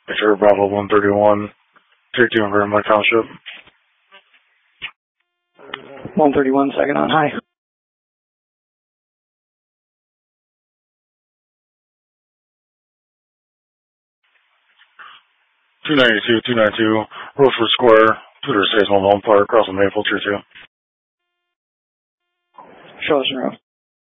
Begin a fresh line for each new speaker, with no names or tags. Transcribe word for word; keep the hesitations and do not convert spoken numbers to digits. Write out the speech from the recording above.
Sure, Bravo one thirty-one, take two in Vermont Township.
one thirty-one, second on high.
two ninety-two, two ninety-two, Rosewood Square, Twitter States Mobile Park, across the Maple, tier two.
Show us your road.